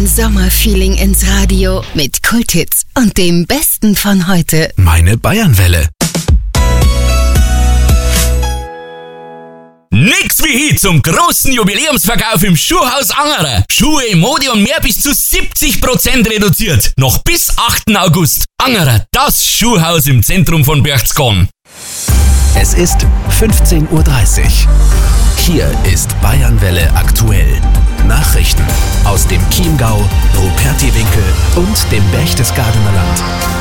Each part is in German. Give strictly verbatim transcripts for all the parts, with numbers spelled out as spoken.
Dein Sommerfeeling ins Radio mit Kulthits und dem Besten von heute. Meine Bayernwelle. Nix wie hier zum großen Jubiläumsverkauf im Schuhhaus Angerer. Schuhe, Mode und mehr bis zu siebzig Prozent reduziert. Noch bis achten August. Angerer, das Schuhhaus im Zentrum von Berchtesgaden. Es ist fünfzehn Uhr dreißig. Hier ist Bayernwelle aktuell. Nachrichten aus dem Chiemgau, Rupertiwinkel und dem Berchtesgadener Land.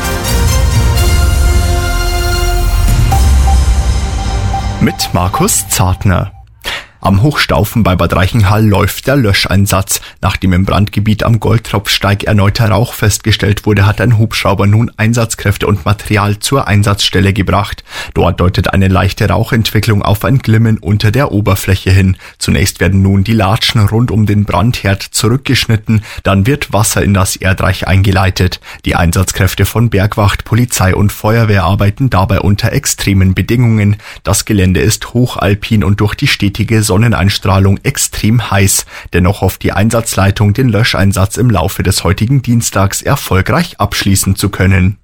Mit Markus Zartner. Am Hochstaufen bei Bad Reichenhall läuft der Löscheinsatz. Nachdem im Brandgebiet am Goldtropfsteig erneuter Rauch festgestellt wurde, hat ein Hubschrauber nun Einsatzkräfte und Material zur Einsatzstelle gebracht. Dort deutet eine leichte Rauchentwicklung auf ein Glimmen unter der Oberfläche hin. Zunächst werden nun die Latschen rund um den Brandherd zurückgeschnitten, dann wird Wasser in das Erdreich eingeleitet. Die Einsatzkräfte von Bergwacht, Polizei und Feuerwehr arbeiten dabei unter extremen Bedingungen. Das Gelände ist hochalpin und durch die stetige Sonneneinstrahlung extrem heiß. Dennoch hofft die Einsatzleitung, den Löscheinsatz im Laufe des heutigen Dienstags erfolgreich abschließen zu können.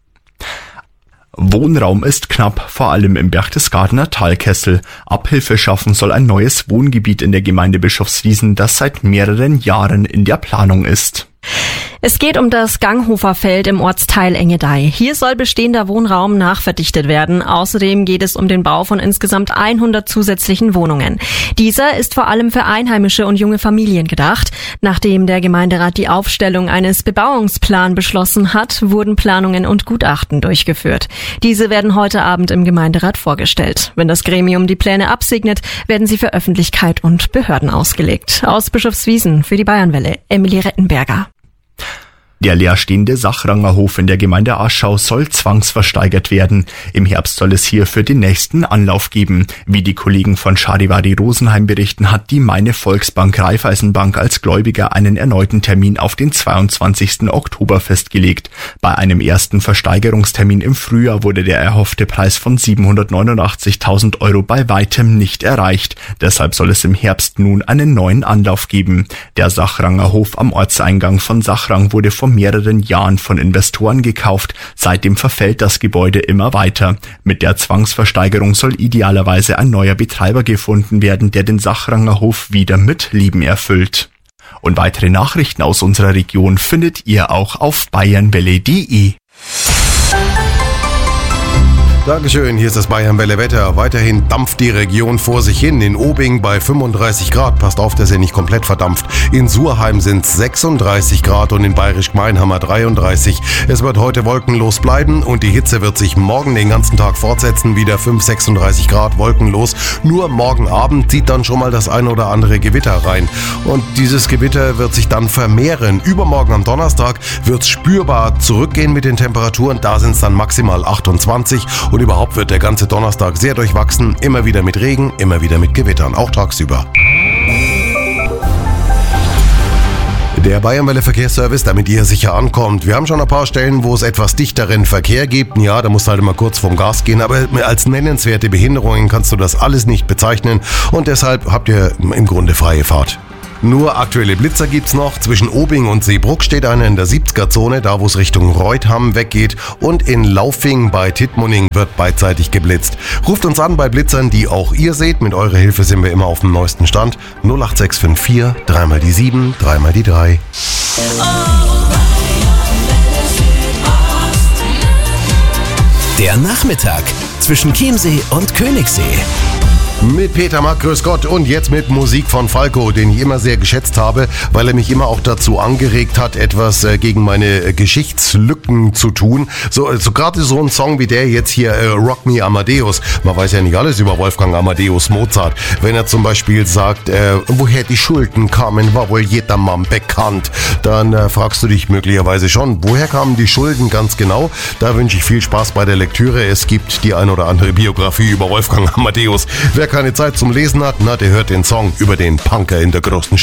Wohnraum ist knapp, vor allem im Berchtesgadener Talkessel. Abhilfe schaffen soll ein neues Wohngebiet in der Gemeinde Bischofswiesen, das seit mehreren Jahren in der Planung ist. Es geht um das Ganghoferfeld im Ortsteil Engedei. Hier soll bestehender Wohnraum nachverdichtet werden. Außerdem geht es um den Bau von insgesamt hundert zusätzlichen Wohnungen. Dieser ist vor allem für Einheimische und junge Familien gedacht. Nachdem der Gemeinderat die Aufstellung eines Bebauungsplans beschlossen hat, wurden Planungen und Gutachten durchgeführt. Diese werden heute Abend im Gemeinderat vorgestellt. Wenn das Gremium die Pläne absegnet, werden sie für Öffentlichkeit und Behörden ausgelegt. Aus Bischofswiesen für die Bayernwelle, Emilie Rettenberger. Der leerstehende Sachrangerhof in der Gemeinde Aschau soll zwangsversteigert werden. Im Herbst soll es hierfür den nächsten Anlauf geben. Wie die Kollegen von Charivari Rosenheim berichten, hat die Meine Volksbank Raiffeisenbank als Gläubiger einen erneuten Termin auf den zweiundzwanzigsten Oktober festgelegt. Bei einem ersten Versteigerungstermin im Frühjahr wurde der erhoffte Preis von siebenhundertneunundachtzigtausend Euro bei weitem nicht erreicht. Deshalb soll es im Herbst nun einen neuen Anlauf geben. Der Sachrangerhof am Ortseingang von Sachrang wurde vor mehreren Jahren von Investoren gekauft. Seitdem verfällt das Gebäude immer weiter. Mit der Zwangsversteigerung soll idealerweise ein neuer Betreiber gefunden werden, der den Sachranger Hof wieder mit Leben erfüllt. Und weitere Nachrichten aus unserer Region findet ihr auch auf bayernwelle punkt de. Dankeschön, hier ist das Bayernwelle Wetter. Weiterhin dampft die Region vor sich hin. In Obing bei fünfunddreißig Grad. Passt auf, dass ihr nicht komplett verdampft. In Surheim sind es sechsunddreißig Grad und in Bayerisch-Gmein haben wir dreiunddreißig. Es wird heute wolkenlos bleiben und die Hitze wird sich morgen den ganzen Tag fortsetzen. Wieder fünf, sechsunddreißig Grad wolkenlos. Nur morgen Abend zieht dann schon mal das ein oder andere Gewitter rein. Und dieses Gewitter wird sich dann vermehren. Übermorgen am Donnerstag wird es spürbar zurückgehen mit den Temperaturen. Da sind es dann maximal achtundzwanzig. Und überhaupt wird der ganze Donnerstag sehr durchwachsen, immer wieder mit Regen, immer wieder mit Gewittern, auch tagsüber. Der Bayernwelle Verkehrsservice, damit ihr sicher ankommt. Wir haben schon ein paar Stellen, wo es etwas dichteren Verkehr gibt. Ja, da musst du halt immer kurz vom Gas gehen, aber als nennenswerte Behinderungen kannst du das alles nicht bezeichnen und deshalb habt ihr im Grunde freie Fahrt. Nur aktuelle Blitzer gibt's noch. Zwischen Obing und Seebruck steht einer in der siebziger-Zone, da wo es Richtung Reutham weggeht. Und in Laufing bei Tittmoning wird beidseitig geblitzt. Ruft uns an bei Blitzern, die auch ihr seht. Mit eurer Hilfe sind wir immer auf dem neuesten Stand. null acht sechs fünf vier, dreimal die sieben, dreimal die drei. Der Nachmittag zwischen Chiemsee und Königssee. Mit Peter Mack, grüß Gott, und jetzt mit Musik von Falco, den ich immer sehr geschätzt habe, weil er mich immer auch dazu angeregt hat, etwas äh, gegen meine äh, Geschichtslücken zu tun. So, so gerade so ein Song wie der jetzt hier, äh, Rock Me Amadeus. Man weiß ja nicht alles über Wolfgang Amadeus Mozart. Wenn er zum Beispiel sagt, äh, woher die Schulden kamen, war wohl jedermann bekannt. Dann äh, fragst du dich möglicherweise schon, woher kamen die Schulden ganz genau? Da wünsche ich viel Spaß bei der Lektüre. Es gibt die ein oder andere Biografie über Wolfgang Amadeus. Wer keine Zeit zum Lesen hat, na, der hört den Song über den Punker in der großen